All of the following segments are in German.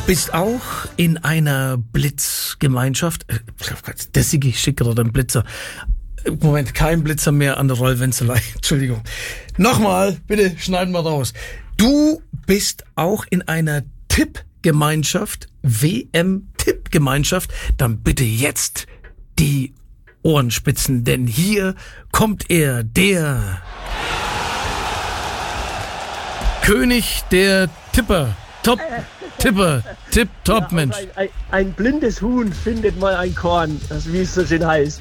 bist auch in einer Blitzgemeinschaft. Der Sigi schickt gerade einen Blitzer. Moment, kein Blitzer mehr an der Rollwenzelei. Entschuldigung. Nochmal, bitte schneiden wir raus. Du bist auch in einer Tippgemeinschaft, WM-Tippgemeinschaft. Dann bitte jetzt die Ohrenspitzen, denn hier kommt er, der König der Tipper. Tipper, Tipp-Top, ja, Mensch. Ein blindes Huhn findet mal ein Korn, wie es so schön heißt.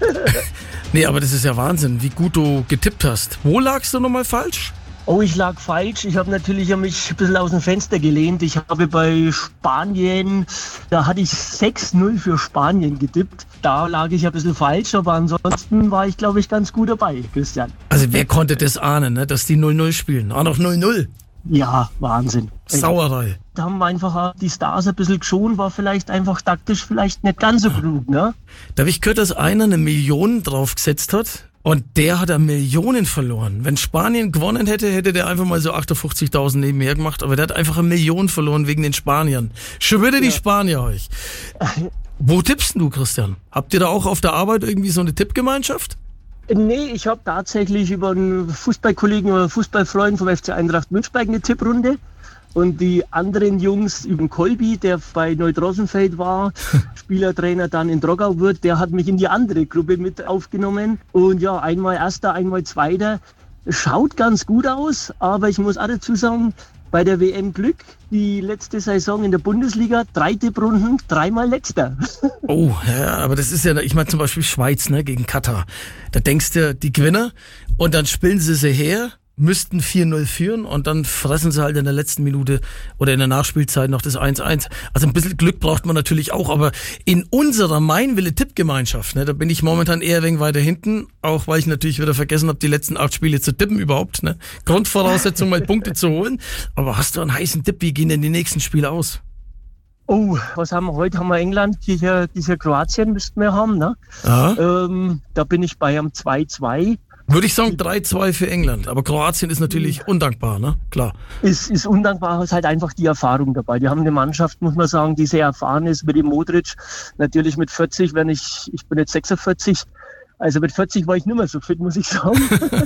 Nee, aber das ist ja Wahnsinn, wie gut du getippt hast. Wo lagst du nochmal falsch? Oh, ich lag falsch. Ich habe natürlich mich ein bisschen aus dem Fenster gelehnt. Ich habe bei Spanien, da hatte ich 6-0 für Spanien getippt. Da lag ich ein bisschen falsch, aber ansonsten war ich, glaube ich, ganz gut dabei, Christian. Also wer konnte das ahnen, ne, dass die 0-0 spielen? Auch noch 0-0. Ja, Wahnsinn. Sauerei. Da haben wir einfach die Stars ein bisschen geschont, war vielleicht einfach taktisch vielleicht nicht ganz so klug, ne? Da habe ich gehört, dass einer 1 Million draufgesetzt hat und der hat Millionen verloren. Wenn Spanien gewonnen hätte, hätte der einfach mal so 58.000 nebenher gemacht, aber der hat einfach 1 Million verloren wegen den Spaniern. Schon wieder die Spanier euch. Wo tippst du, Christian? Habt ihr da auch auf der Arbeit irgendwie so eine Tippgemeinschaft? Nee, ich habe tatsächlich über einen Fußballkollegen oder Fußballfreund vom FC Eintracht München eine Tipprunde. Und die anderen Jungs über den Kolbi, der bei Neudrossenfeld war, Spielertrainer dann in Droggau wird, der hat mich in die andere Gruppe mit aufgenommen. Und ja, einmal Erster, einmal Zweiter. Schaut ganz gut aus, aber ich muss auch dazu sagen, bei der WM Glück, die letzte Saison in der Bundesliga, 3 Tipprunden, 3-mal Letzter. Oh, ja, aber das ist ja, ich meine zum Beispiel Schweiz, ne, gegen Katar. Da denkst du, die Gewinner und dann spielen sie her, müssten 4-0 führen und dann fressen sie halt in der letzten Minute oder in der Nachspielzeit noch das 1-1. Also ein bisschen Glück braucht man natürlich auch, aber in unserer Mein-Wille-Tippgemeinschaft, ne, da bin ich momentan eher ein wenig weiter hinten, auch weil ich natürlich wieder vergessen habe, die letzten 8 Spiele zu tippen überhaupt, ne. Grundvoraussetzung, mal Punkte zu holen. Aber hast du einen heißen Tipp, wie gehen denn die nächsten Spiele aus? Oh, was haben wir heute? Haben wir England, hier Kroatien müssten wir haben, ne? Da bin ich bei einem 2-2. Würde ich sagen 3-2 für England, aber Kroatien ist natürlich undankbar, ne? Klar. Ist undankbar, ist halt einfach die Erfahrung dabei. Die haben eine Mannschaft, muss man sagen, die sehr erfahren ist mit dem Modric. Natürlich mit 40, ich bin jetzt 46, also mit 40 war ich nicht mehr so fit, muss ich sagen.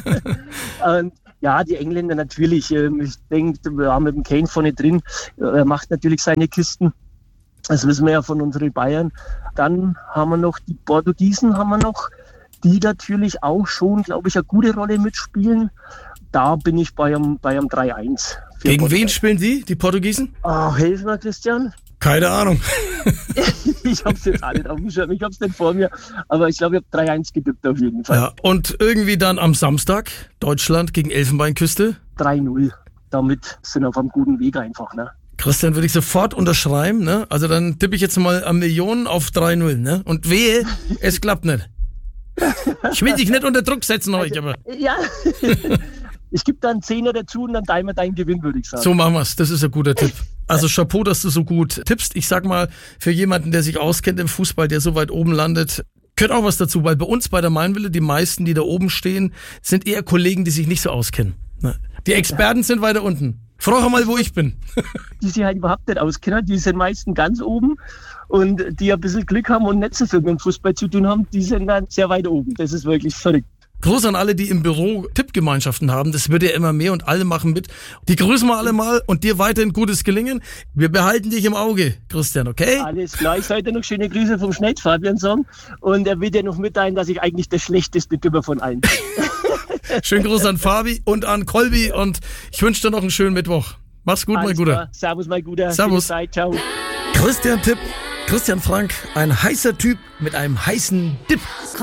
Und ja, die Engländer natürlich, ich denke, wir haben mit dem Kane vorne drin, er macht natürlich seine Kisten. Das wissen wir ja von unseren Bayern. Dann haben wir noch die Portugiesen, die natürlich auch schon, glaube ich, eine gute Rolle mitspielen. Da bin ich bei einem 3-1. Gegen Portugal. Wen spielen die Portugiesen? Oh, helf mir, Christian. Keine Ahnung. Ich hab's jetzt auch nicht auf dem Schirm, ich hab's nicht vor mir. Aber ich glaube, ich habe 3-1 getippt auf jeden Fall. Ja, und irgendwie dann am Samstag Deutschland gegen Elfenbeinküste? 3-0. Damit sind wir auf einem guten Weg einfach, ne? Christian, würde ich sofort unterschreiben, ne? Also dann tippe ich jetzt mal 1 Million auf 3-0, ne? Und wehe, es klappt nicht. Ich will dich nicht unter Druck setzen heute, aber... Ja, ich gebe da einen 10er dazu und dann teilen wir deinen Gewinn, würde ich sagen. So machen wir's, das ist ein guter Tipp. Also Chapeau, dass du so gut tippst. Ich sag mal, für jemanden, der sich auskennt im Fußball, der so weit oben landet, gehört auch was dazu, weil bei uns bei der Mein-Wille, die meisten, die da oben stehen, sind eher Kollegen, die sich nicht so auskennen. Die Experten sind weiter unten. Frage mal, wo ich bin. Die sich halt überhaupt nicht auskennen, die sind meistens ganz oben und die ein bisschen Glück haben und nicht so viel mit dem Fußball zu tun haben, die sind dann sehr weit oben. Das ist wirklich verrückt. Gruß an alle, die im Büro Tippgemeinschaften haben. Das wird ja immer mehr und alle machen mit. Die grüßen wir alle mal und dir weiterhin gutes Gelingen. Wir behalten dich im Auge, Christian, okay? Alles klar. Ich sollte noch schöne Grüße vom Schneid Fabian sagen und er will dir noch mitteilen, dass ich eigentlich der schlechteste Tipper von allen bin. Schönen Gruß an Fabi und an Kolbi und ich wünsche dir noch einen schönen Mittwoch. Mach's gut, mein Guter. Servus, mein Guter. Servus. Zeit, ciao. Christian Tipp, Christian Frank, ein heißer Typ mit einem heißen Dip.